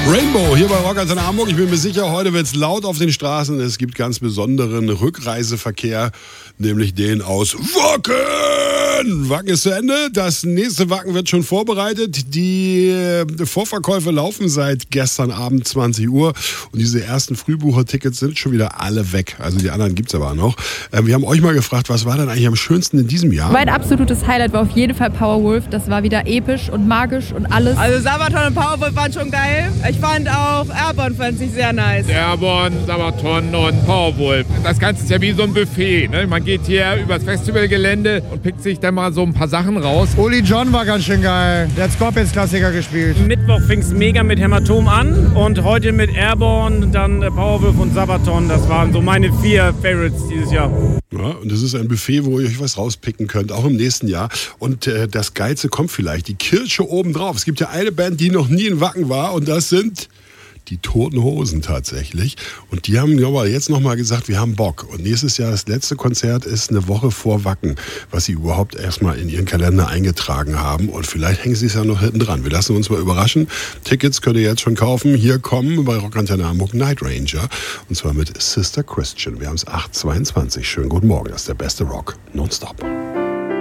Rainbow hier bei Rock Antenne Hamburg. Ich bin mir sicher, heute wird es laut auf den Straßen. Es gibt ganz besonderen Rückreiseverkehr, nämlich den aus Wacken. Wacken ist zu Ende. Das nächste Wacken wird schon vorbereitet. Die Vorverkäufe laufen seit gestern Abend 20 Uhr. Und diese ersten Frühbuchertickets sind schon wieder alle weg. Also die anderen gibt es aber noch. Wir haben euch mal gefragt, was war denn eigentlich am schönsten in diesem Jahr? Mein absolutes Highlight war auf jeden Fall Powerwolf. Das war wieder episch und magisch und alles. Also Sabaton und Powerwolf waren schon geil. Ich fand auch Airborne fand ich sehr nice. Airborne, Sabaton und Powerwolf. Das Ganze ist ja wie so ein Buffet. Ne? Man geht hier übers Festivalgelände und pickt sich dann mal so ein paar Sachen raus. Uli John war ganz schön geil. Der hat Scorpions-Klassiker gespielt. Mittwoch fing es mega mit Hämatom an und heute mit Airborne, dann Powerwolf und Sabaton. Das waren so meine 4 Favorites dieses Jahr. Ja, und das ist ein Buffet, wo ihr euch was rauspicken könnt, auch im nächsten Jahr. Und das Geilste kommt vielleicht, die Kirsche obendrauf. Es gibt ja eine Band, die noch nie in Wacken war und das sind die Toten Hosen tatsächlich. Und die haben aber jetzt nochmal gesagt, wir haben Bock. Und nächstes Jahr, das letzte Konzert ist eine Woche vor Wacken, was sie überhaupt erstmal in ihren Kalender eingetragen haben. Und vielleicht hängen sie es ja noch hinten dran. Wir lassen uns mal überraschen. Tickets könnt ihr jetzt schon kaufen. Hier kommen bei Rock Antenne Hamburg Night Ranger. Und zwar mit Sister Christian. Wir haben es 8:22. Schönen guten Morgen. Das ist der beste Rock. Nonstop.